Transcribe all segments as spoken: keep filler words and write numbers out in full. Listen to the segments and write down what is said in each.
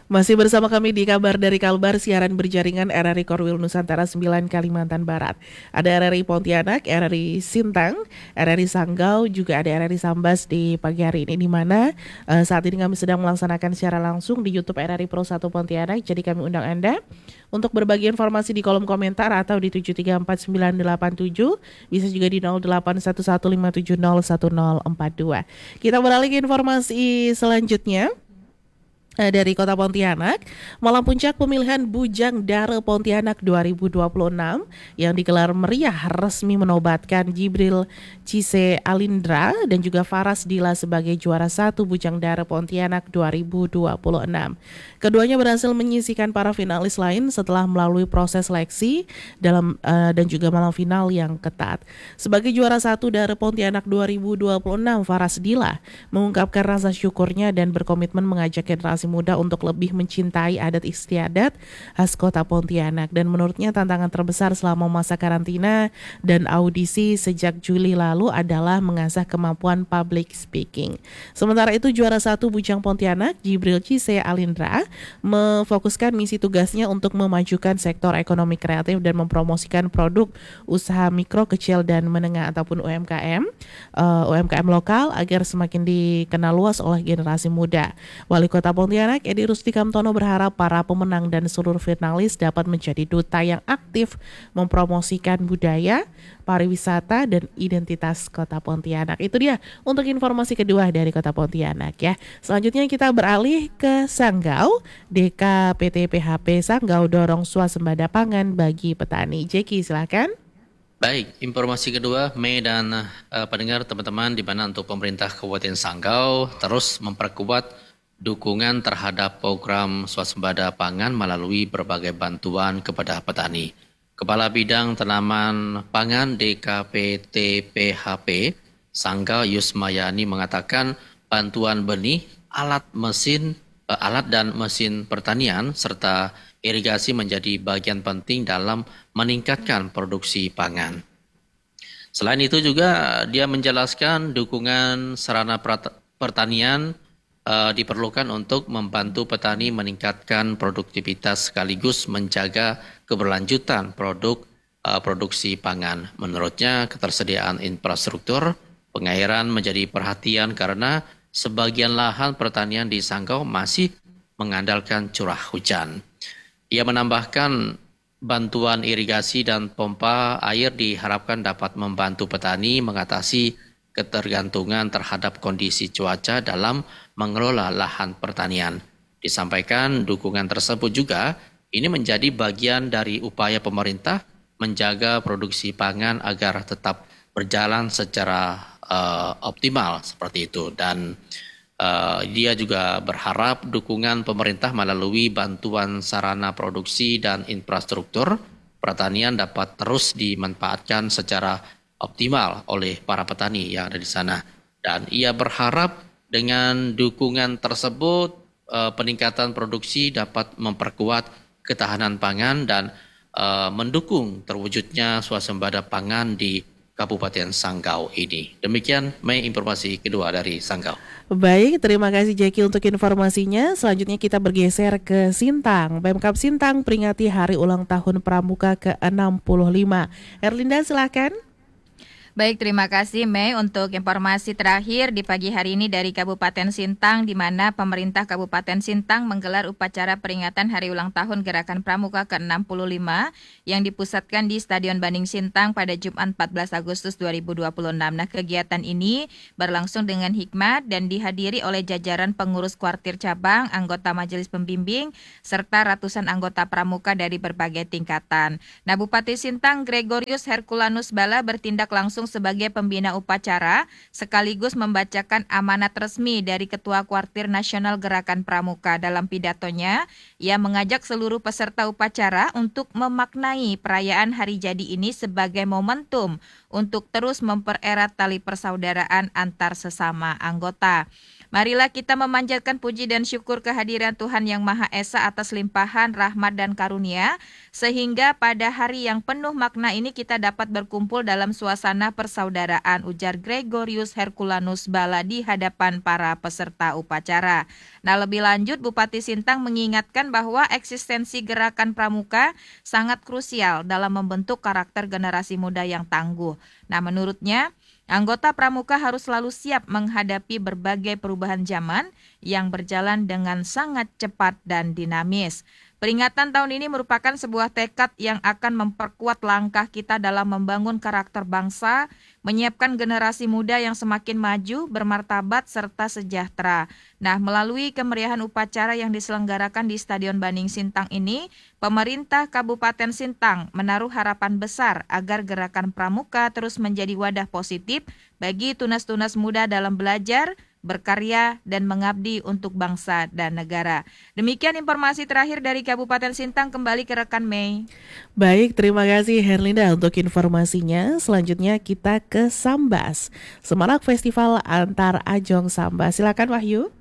Masih bersama kami di Kabar dari Kalbar, siaran berjaringan R R I Korwil Nusantara sembilan Kalimantan Barat. Ada R R I Pontianak, R R I Sintang, R R I Sanggau, juga ada R R I Sambas di pagi hari ini, di mana uh, saat ini kami sedang melaksanakan secara langsung di YouTube R R I Pro satu Pontianak. Jadi kami undang Anda untuk berbagi informasi di kolom komentar atau di tujuh tiga empat sembilan delapan tujuh, bisa juga di nol delapan satu satu lima tujuh nol satu nol empat dua. Kita beralih ke informasi selanjutnya. Dari Kota Pontianak, malam puncak pemilihan Bujang Dara Pontianak dua ribu dua puluh enam yang digelar meriah resmi menobatkan Jibril Cise Alindra dan juga Faras Dila sebagai juara satu Bujang Dara Pontianak dua ribu dua puluh enam. Keduanya berhasil menyisihkan para finalis lain setelah melalui proses seleksi dalam uh, dan juga malam final yang ketat. Sebagai juara satu Dara Pontianak dua ribu dua puluh enam, Faras Dila mengungkapkan rasa syukurnya dan berkomitmen mengajak generasi muda untuk lebih mencintai adat istiadat khas Kota Pontianak, dan menurutnya tantangan terbesar selama masa karantina dan audisi sejak Juli lalu adalah mengasah kemampuan public speaking. Sementara itu juara satu Bujang Pontianak, Jibril Cise Alindra, memfokuskan misi tugasnya untuk memajukan sektor ekonomi kreatif dan mempromosikan produk usaha mikro, kecil dan menengah ataupun U M K M, uh, U M K M lokal agar semakin dikenal luas oleh generasi muda. Wali Kota Pontianak Edi Rusdi Kamtono berharap para pemenang dan seluruh finalis dapat menjadi duta yang aktif mempromosikan budaya, pariwisata, dan identitas Kota Pontianak. Itu dia untuk informasi kedua dari Kota Pontianak ya. Selanjutnya kita beralih ke Sanggau. D K P T P H P Sanggau dorong swasembada pangan bagi petani. Jeki, silakan. Baik, informasi kedua, Mei dan uh, pendengar teman-teman, di mana untuk pemerintah Kabupaten Sanggau terus memperkuat dukungan terhadap program swasembada pangan melalui berbagai bantuan kepada petani. Kepala Bidang Tanaman Pangan D K P T P H P Sanggau Yusmayani mengatakan bantuan benih, alat mesin, eh, alat dan mesin pertanian serta irigasi menjadi bagian penting dalam meningkatkan produksi pangan. Selain itu juga dia menjelaskan dukungan sarana pertanian Uh, diperlukan untuk membantu petani meningkatkan produktivitas sekaligus menjaga keberlanjutan produk uh, produksi pangan. Menurutnya, ketersediaan infrastruktur pengairan menjadi perhatian karena sebagian lahan pertanian di Sanggau masih mengandalkan curah hujan. Ia menambahkan bantuan irigasi dan pompa air diharapkan dapat membantu petani mengatasi ketergantungan terhadap kondisi cuaca dalam mengelola lahan pertanian. Disampaikan dukungan tersebut juga ini menjadi bagian dari upaya pemerintah menjaga produksi pangan agar tetap berjalan secara uh, optimal seperti itu, dan uh, dia juga berharap dukungan pemerintah melalui bantuan sarana produksi dan infrastruktur pertanian dapat terus dimanfaatkan secara optimal oleh para petani yang ada di sana. Dan ia berharap dengan dukungan tersebut eh, peningkatan produksi dapat memperkuat ketahanan pangan dan eh, mendukung terwujudnya swasembada pangan di Kabupaten Sanggau ini. Demikian Mei informasi kedua dari Sanggau. Baik, terima kasih Jeki untuk informasinya. Selanjutnya kita bergeser ke Sintang. Pemkab Sintang peringati hari ulang tahun Pramuka ke enam puluh lima. Erlinda, silakan. Baik, terima kasih Mei untuk informasi terakhir di pagi hari ini dari Kabupaten Sintang, di mana pemerintah Kabupaten Sintang menggelar upacara peringatan Hari Ulang Tahun Gerakan Pramuka ke enam puluh lima yang dipusatkan di Stadion Banding Sintang pada Jumat empat belas Agustus dua ribu dua puluh enam. Nah, kegiatan ini berlangsung dengan hikmat dan dihadiri oleh jajaran pengurus kuartir cabang, anggota majelis pembimbing, serta ratusan anggota pramuka dari berbagai tingkatan. Nah, Bupati Sintang Gregorius Herculanus Bala bertindak langsung sebagai pembina upacara sekaligus membacakan amanat resmi dari Ketua Kuartir Nasional Gerakan Pramuka. Dalam pidatonya, ia mengajak seluruh peserta upacara untuk memaknai perayaan hari jadi ini sebagai momentum untuk terus mempererat tali persaudaraan antar sesama anggota. Marilah kita memanjatkan puji dan syukur kehadiran Tuhan Yang Maha Esa atas limpahan rahmat dan karunia, sehingga pada hari yang penuh makna ini kita dapat berkumpul dalam suasana persaudaraan, ujar Gregorius Herculanus Bala di hadapan para peserta upacara. Nah, lebih lanjut Bupati Sintang mengingatkan bahwa eksistensi gerakan pramuka sangat krusial dalam membentuk karakter generasi muda yang tangguh. Nah, menurutnya anggota pramuka harus selalu siap menghadapi berbagai perubahan zaman yang berjalan dengan sangat cepat dan dinamis. Peringatan tahun ini merupakan sebuah tekad yang akan memperkuat langkah kita dalam membangun karakter bangsa, menyiapkan generasi muda yang semakin maju, bermartabat, serta sejahtera. Nah, melalui kemeriahan upacara yang diselenggarakan di Stadion Baning Sintang ini, pemerintah Kabupaten Sintang menaruh harapan besar agar gerakan pramuka terus menjadi wadah positif bagi tunas-tunas muda dalam belajar, berkarya, dan mengabdi untuk bangsa dan negara. Demikian informasi terakhir dari Kabupaten Sintang, kembali ke rekan Mei. Baik, terima kasih Herlinda untuk informasinya. Selanjutnya kita ke Sambas, Semarak Festival Antar Ajong Sambas. Silakan Wahyu.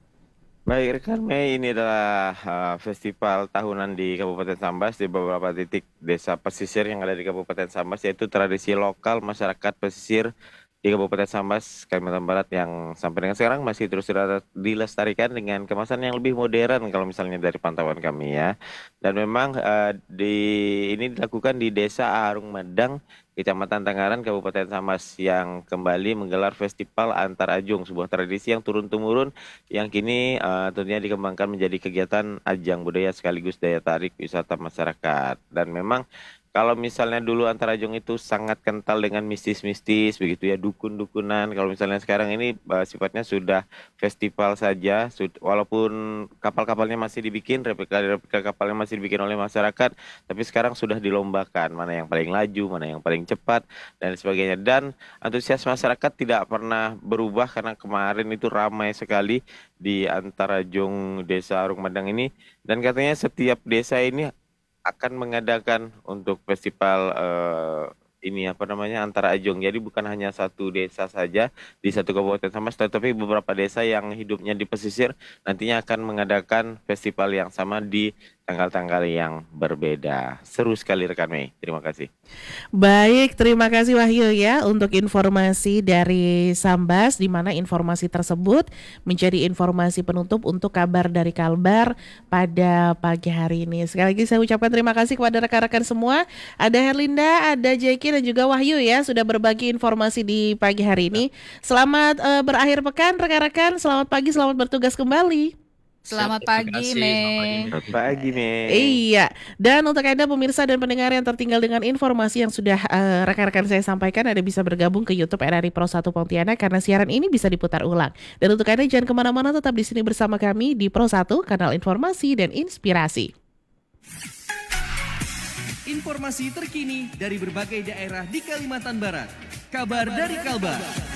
Baik rekan Mei, ini adalah uh, festival tahunan di Kabupaten Sambas di beberapa titik desa pesisir yang ada di Kabupaten Sambas, yaitu tradisi lokal masyarakat pesisir di Kabupaten Sambas, Kalimantan Barat yang sampai dengan sekarang masih terus dilestarikan dengan kemasan yang lebih modern kalau misalnya dari pantauan kami ya. Dan memang uh, di ini dilakukan di Desa Arung Medang, Kecamatan Tangaran, Kabupaten Sambas yang kembali menggelar festival antar ajung, sebuah tradisi yang turun-temurun yang kini uh, tentunya dikembangkan menjadi kegiatan ajang budaya sekaligus daya tarik wisata masyarakat. Dan memang kalau misalnya dulu Antar Ajong itu sangat kental dengan mistis-mistis begitu ya, dukun-dukunan. Kalau misalnya sekarang ini uh, sifatnya sudah festival saja, sud- walaupun kapal-kapalnya masih dibikin, replika-replika kapalnya masih dibikin oleh masyarakat, tapi sekarang sudah dilombakan mana yang paling laju, mana yang paling cepat dan sebagainya. Dan antusias masyarakat tidak pernah berubah karena kemarin itu ramai sekali di Antar Ajong Desa Arung Medang ini, dan katanya setiap desa ini akan mengadakan untuk festival uh, ini apa namanya Antara Ajong. Jadi bukan hanya satu desa saja di satu kabupaten Sambas, tetapi beberapa desa yang hidupnya di pesisir nantinya akan mengadakan festival yang sama di tanggal-tanggal yang berbeda. Seru sekali rekan Mei. Terima kasih. Baik, terima kasih Wahyu ya untuk informasi dari Sambas, di mana informasi tersebut menjadi informasi penutup untuk kabar dari Kalbar pada pagi hari ini. Sekali lagi saya ucapkan terima kasih kepada rekan-rekan semua. Ada Herlinda, ada Jeki dan juga Wahyu ya sudah berbagi informasi di pagi hari ini. Selamat uh, berakhir pekan rekan-rekan. Selamat pagi, selamat bertugas kembali. Selamat Siap, terima pagi, kasih. Mei. Selamat pagi Mei. Iya, dan untuk Anda pemirsa dan pendengar yang tertinggal dengan informasi yang sudah uh, rekan-rekan saya sampaikan, Anda bisa bergabung ke YouTube R R I Pro satu Pontianak karena siaran ini bisa diputar ulang. Dan untuk Anda jangan kemana-mana, tetap di sini bersama kami di Pro satu, kanal informasi dan inspirasi. Informasi terkini dari berbagai daerah di Kalimantan Barat. Kabar dari Kalbar.